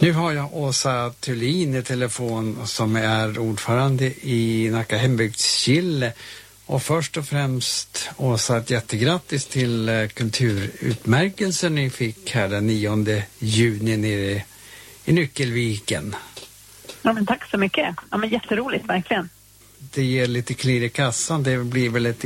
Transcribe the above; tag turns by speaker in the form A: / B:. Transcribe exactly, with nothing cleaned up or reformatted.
A: Nu har jag Åsa Thulin i telefon som är ordförande i Nacka hembygdsgille. Och först och främst, Åsa, ett jättegrattis till eh, kulturutmärkelsen ni fick här den nionde juni nere i Nyckelviken.
B: Ja, men tack så mycket. Ja, men jätteroligt, verkligen.
A: Det ger lite klirr i kassan, det blir väl ett